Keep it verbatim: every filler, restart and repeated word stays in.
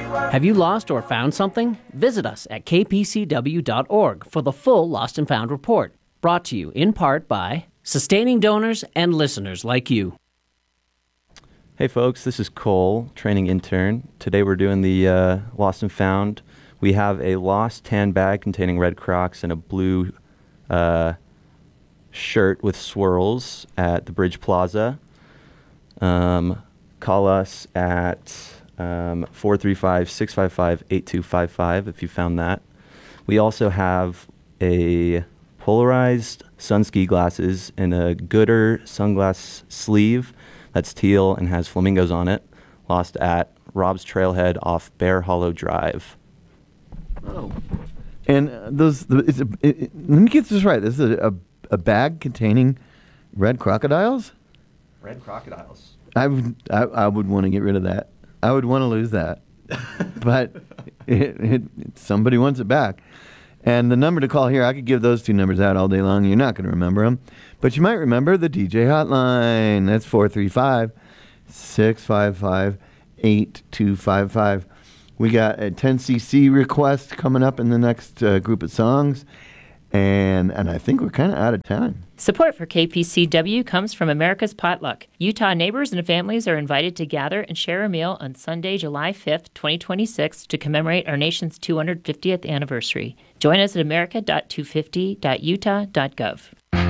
Have you lost or found something? Visit us at k p c w dot org for the full Lost and Found report, brought to you in part by sustaining donors and listeners like you. Hey folks, this is Cole, training intern. Today we're doing the uh, Lost and Found. We have a lost tan bag containing red Crocs and a blue uh, shirt with swirls at the Bridge Plaza. Um, call us at um, four three five, six five five, eight two five five if you found that. We also have a polarized sun ski glasses and a Gooder sunglass sleeve that's teal and has flamingos on it, lost at Rob's Trailhead off Bear Hollow Drive. Oh. And uh, those, the, it's a, it, it, let me get this right. This is a, a, a bag containing red crocodiles? Red crocodiles. I would, I, I would want to get rid of that. I would want to lose that. But it, it, somebody wants it back. And the number to call here, I could give those two numbers out all day long. You're not going to remember them. But you might remember the D J hotline. That's four three five, six five five, eight two five five. We got a ten C C request coming up in the next uh, group of songs. And and I think we're kind of out of time. Support for K P C W comes from America's Potluck. Utah neighbors and families are invited to gather and share a meal on Sunday, July fifth, twenty twenty-six to commemorate our nation's two hundred fiftieth anniversary. Join us at america dot two fifty dot utah dot gov.